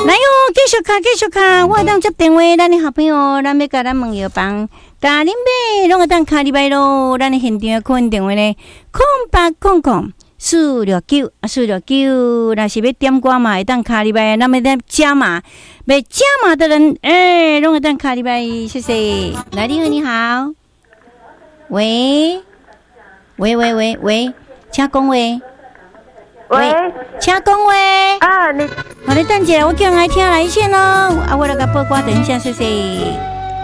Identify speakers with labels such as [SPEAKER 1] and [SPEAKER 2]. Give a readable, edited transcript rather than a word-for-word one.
[SPEAKER 1] 来哟，继续卡，我当接电话，咱的好朋友，咱要甲咱问药房，甲恁买，拢会当卡入来咯。咱的现场可能电话呢，0800-469，若是要点歌嘛，会当卡入来，咱要当加码，要加码的人，拢会当卡入来，谢谢。来，你好，喂，请讲话。喂，请讲话。
[SPEAKER 2] 啊，你
[SPEAKER 1] 等一下，我叫人来听来先咯。我来甲报歌，等一下，谢谢。